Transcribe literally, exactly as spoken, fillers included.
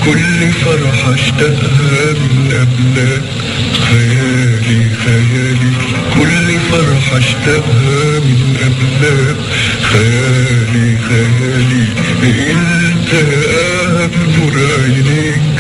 كل فرحة اشتقها من قبلك، خيالي خيالي كل فرحة اشتقها من قبلك، خيالي خيالي انت بنور عينيك